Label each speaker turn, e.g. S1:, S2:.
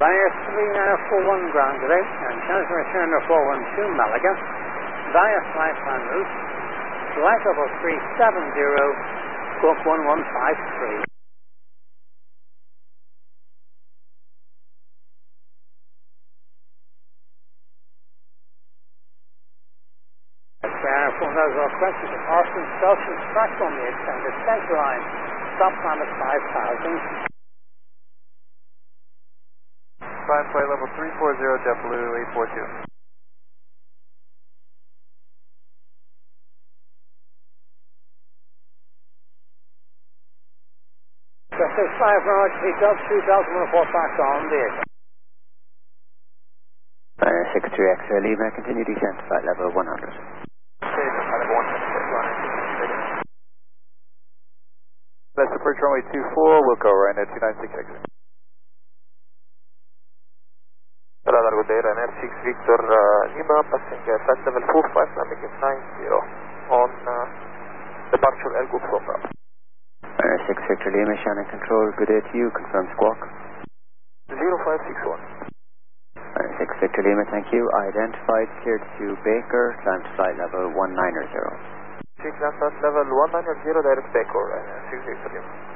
S1: Via 3941 ground today, and transfer return to 412 Malaga, via flight plan route, flight level 370, squawk 1153. Phone those requested to Austin Station track on the extended centre line, stop time at 5000.
S2: Climb flight level 340, JetBlue 842.
S1: Just as 5 Roger, pick up 2000 report back on vehicle.
S3: 63 X-ray Lima, continue descent, flight level 100.
S2: That's approach runway 24, we'll go right at 296 exit.
S4: Radar good day, Ryanair 6 Victor Lima, passenger flight level 45, landing at 90 on departure Air Group from Bravo.
S3: 6 Victor Lima, Shannon Control, good day to you, confirm squawk.
S4: 0561.
S3: 6 Victor Lima, thank you, identified, cleared to Baker, climb to flight level 190.
S4: Climb flight level 190, direct Baker, Ryanair 6 Victor Lima.